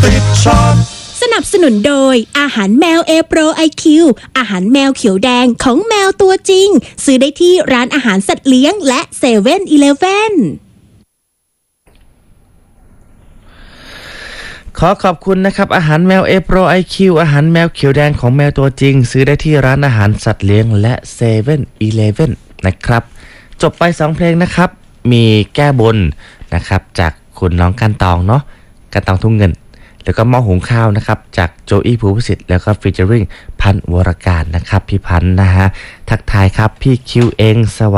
ติดช็อปสนับสนุนโดยอาหารแมว A Pro IQ อาหารแมวเขียวแดงของแมวตัวจริงซื้อได้ที่ร้านอาหารสัตว์เลี้ยงและ7-Eleven ขอขอบคุณนะครับอาหารแมว A Pro IQ อาหารแมวเขียวแดงของแมวตัวจริงซื้อได้ที่ร้านอาหารสัตว์เลี้ยงและ7-Eleven นะครับจบไป2เพลงนะครับมีแก้บนนะครับจากคุณน้องกันตองเนาะกันตองทุ่งเงินแล้วก็หม้อหุงข้าวนะครับจากโจอี้ภูพิสิทธิ์แล้วก็ฟีเจอริ่งพันวรการนะครับพี่พันนะฮะทักทายครับพี่คิวเองสวัสดี